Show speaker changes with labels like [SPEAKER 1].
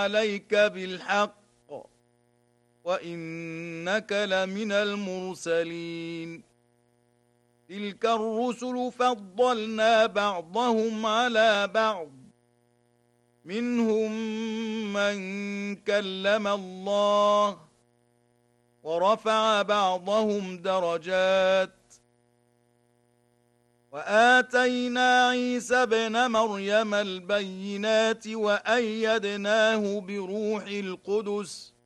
[SPEAKER 1] عليك بالحق وإنك لمن المرسلين تلك الرسل فضلنا بعضهم على بعض منهم من كلم الله ورفع بعضهم درجات وآتينا عيسى ابن مريم البينات وأيدناه بروح القدس